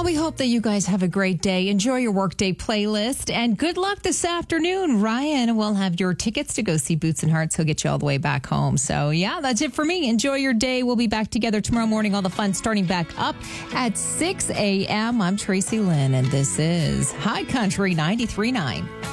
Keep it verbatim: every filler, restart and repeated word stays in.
we hope that you guys have a great day. Enjoy your workday playlist, and good luck this afternoon. Ryan will have your tickets to go see Boots and Hearts. He'll get you all the way back home. So, yeah, that's it for me. Enjoy your day. We'll be back together tomorrow morning. All the fun starting back up at six a.m. I'm Tracy Lynn, and this is High Country ninety-three point nine.